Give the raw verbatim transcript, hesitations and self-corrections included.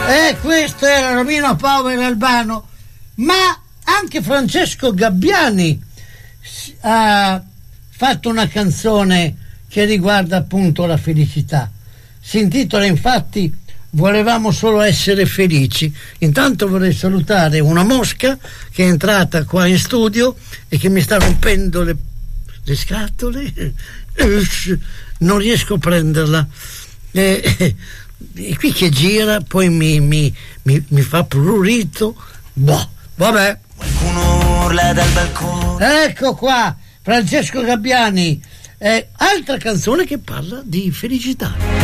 E questo era Romino Power Albano, ma anche Francesco Gabbiani ha fatto una canzone che riguarda appunto la felicità. Si intitola infatti Volevamo solo essere felici. Intanto vorrei salutare una mosca che è entrata qua in studio e che mi sta rompendo le, le scatole. Non riesco a prenderla. E, e qui che gira, poi mi, mi, mi, mi fa prurito. Boh, vabbè. Qualcuno urla dal balcone. Ecco qua, Francesco Gabbiani. Eh, altra canzone che parla di felicità.